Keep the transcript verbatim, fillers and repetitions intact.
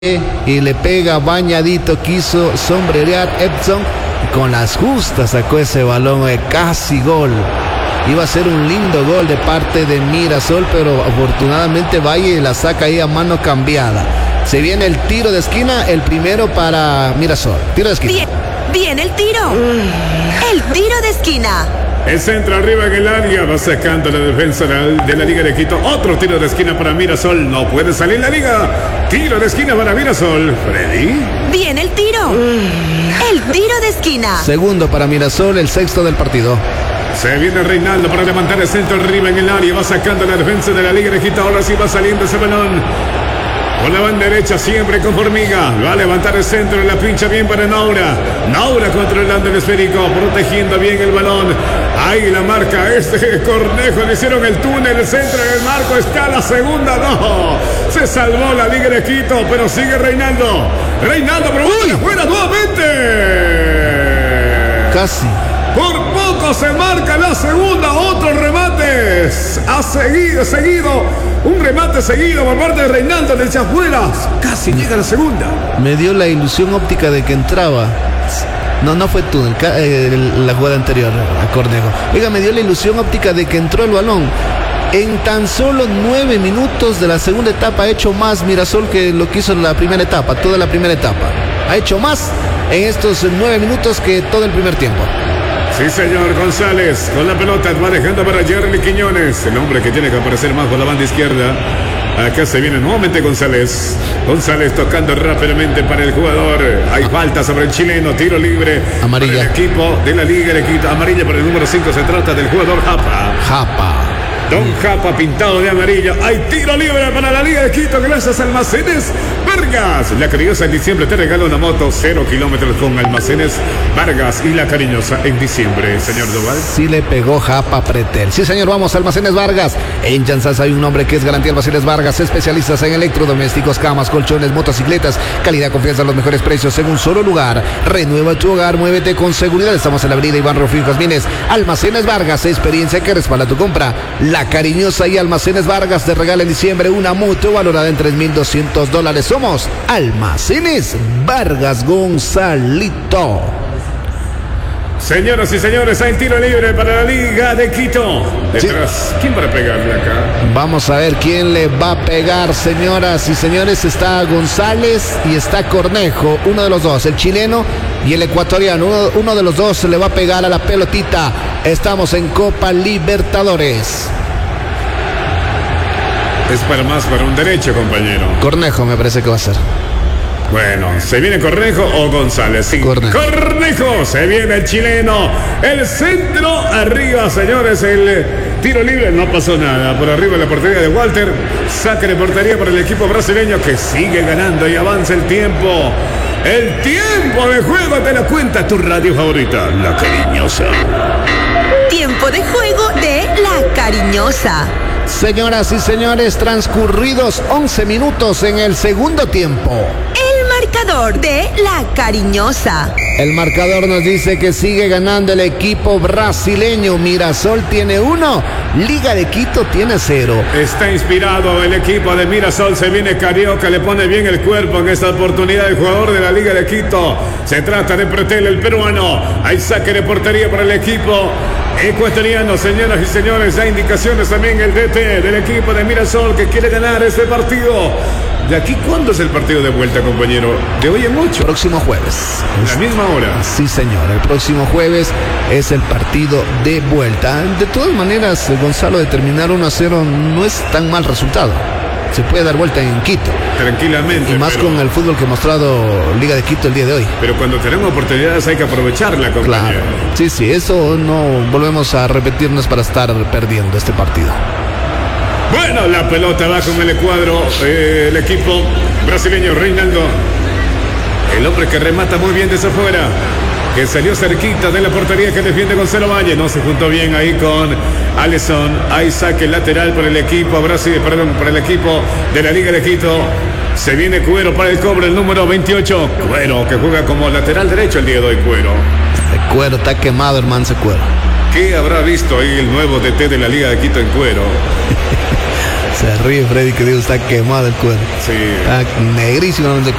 y le pega bañadito, quiso sombrerear Edson y con las justas sacó ese balón, eh, casi gol. Iba a ser un lindo gol de parte de Mirasol, pero afortunadamente Valle la saca ahí a mano cambiada. Se viene el tiro de esquina, el primero para Mirasol. Tiro de esquina. Bien, bien el tiro. Mm. El tiro de esquina. El centro arriba en el área, va sacando la defensa de la Liga de Quito. Otro tiro de esquina para Mirasol, no puede salir la Liga. Tiro de esquina para Mirasol. Freddy. Bien el tiro. Mm. El tiro de esquina. Segundo para Mirasol, el sexto del partido. Se viene Reinaldo para levantar el centro arriba en el área, va sacando la defensa de la Liga de Quito. Ahora sí va saliendo ese balón. Con la banda derecha siempre con Formiga. Va a levantar el centro y la pincha bien para Naura. Naura controlando el esférico, protegiendo bien el balón. Ahí la marca este Cornejo. Le hicieron el túnel, el centro del marco. Está la segunda, no. Se salvó la Liga de Quito, pero sigue Reinaldo. Reinaldo, pero ¡uy! ¡Fuera nuevamente! Casi. Por poco se marca la segunda, otros remates. Ha seguido, seguido. Un remate seguido por parte de Reinaldo de Chafuelas. Casi llega la segunda. Me dio la ilusión óptica de que entraba. No, no fue tú, eh, la jugada anterior a Cornejo. Oiga, me dio la ilusión óptica de que entró el balón. En tan solo nueve minutos de la segunda etapa ha hecho más Mirasol que lo que hizo en la primera etapa, toda la primera etapa. Ha hecho más en estos nueve minutos que todo el primer tiempo. Sí, señor. González con la pelota va dejando para Jerry Quiñones, el hombre que tiene que aparecer más por la banda izquierda. Acá se viene nuevamente González. González tocando rápidamente para el jugador. Hay falta sobre el chileno. Tiro libre. Amarilla. Para el equipo de la Liga de Quito. Amarilla para el número cinco. Se trata del jugador Japa. Japa. Don Japa pintado de amarillo. Hay tiro libre para la Liga de Quito. Gracias a Almacenes Vargas. La Cariñosa en diciembre te regala una moto cero kilómetros con Almacenes Vargas y La Cariñosa en diciembre, señor Duval. Sí le pegó Japa Pretel. Sí, señor, vamos a Almacenes Vargas. En Chanzas hay un nombre que es garantía Almacenes Vargas. Especialistas en electrodomésticos, camas, colchones, motocicletas. Calidad, confianza, los mejores precios en un solo lugar. Renueva tu hogar, muévete con seguridad. Estamos en la avenida Iván Rufín Jazmines. Almacenes Vargas, experiencia que respalda tu compra. La Cariñosa y Almacenes Vargas te regala en diciembre una moto valorada en tres mil doscientos dólares. Somos Almacenes Vargas Gonzalito. Señoras y señores, hay tiro libre para la Liga de Quito. Detrás, sí. ¿Quién va a pegarle acá? Vamos a ver quién le va a pegar, señoras y señores. Está González y está Cornejo, uno de los dos, el chileno y el ecuatoriano. Uno, uno de los dos le va a pegar a la pelotita. Estamos en Copa Libertadores. Es para más para un derecho, compañero. Cornejo me parece que va a ser. Bueno, ¿se viene Cornejo o González? Sí. Cornejo. Cornejo, se viene el chileno. El centro arriba, señores. El tiro libre, no pasó nada. Por arriba la portería de Walter. Saque de portería para el equipo brasileño que sigue ganando y avanza el tiempo. El tiempo de juego te lo cuenta tu radio favorita, La Cariñosa. Tiempo de juego de La Cariñosa. Señoras y señores, transcurridos once minutos en el segundo tiempo. El marcador de La Cariñosa. El marcador nos dice que sigue ganando el equipo brasileño. Mirasol tiene uno, Liga de Quito tiene cero. Está inspirado el equipo de Mirasol. Se viene Carioca, le pone bien el cuerpo en esta oportunidad el jugador de la Liga de Quito. Se trata de Pretel, el peruano. Hay saque de portería para el equipo ecuatoriano. Señoras y señores, hay indicaciones también el D T del equipo de Mirasol que quiere ganar este partido. ¿De aquí cuándo es el partido de vuelta, compañero? De hoy en mucho. Próximo jueves. ¿A la misma hora? Sí, señor. El próximo jueves es el partido de vuelta. De todas maneras, Gonzalo, de terminar uno a cero no es tan mal resultado. Se puede dar vuelta en Quito. Tranquilamente. Y más pero, con el fútbol que ha mostrado Liga de Quito el día de hoy. Pero cuando tenemos oportunidades hay que aprovecharla, compañero. Claro. Sí, sí, eso no volvemos a repetirnos para estar perdiendo este partido. Bueno, la pelota va con el cuadro, eh, el equipo brasileño. Reinaldo, el hombre que remata muy bien desde afuera, que salió cerquita de la portería que defiende Gonzalo Valle. No se juntó bien ahí con Alisson. Hay saque lateral por el equipo Brasil, perdón, por el equipo de la Liga de Quito. Se viene Cuero para el cobre, el número veintiocho. Cuero, que juega como lateral derecho el día de hoy, Cuero. El Cuero está quemado, hermano, ese Cuero. ¿Qué habrá visto ahí el nuevo D T de la Liga de Quito en Cuero? Se ríe Freddy que Dios está quemado el cuero. Sí. Está negrísimo el